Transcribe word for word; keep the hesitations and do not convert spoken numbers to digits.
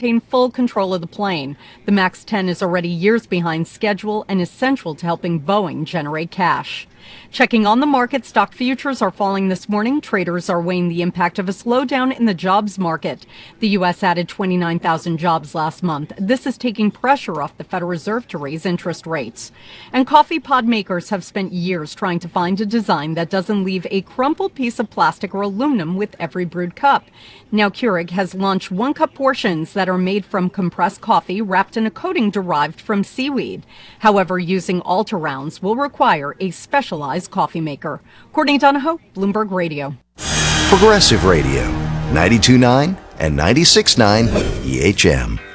maintain full control of the plane. The MAX ten is already years behind schedule and is central to helping Boeing generate cash. Checking on the market, stock futures are falling this morning. Traders are weighing the impact of a slowdown in the jobs market. The U S added twenty-nine thousand jobs last month. This is taking pressure off the Federal Reserve to raise interest rates. And coffee pod makers have spent years trying to find a design that doesn't leave a crumpled piece of plastic or aluminum with every brewed cup. Now Keurig has launched one-cup portions that are made from compressed coffee wrapped in a coating derived from seaweed. However, using Alta-Rounds will require a specialized coffee maker. Courtney Donahoe, Bloomberg Radio. Progressive Radio, ninety-two point nine and ninety-six point nine E H M.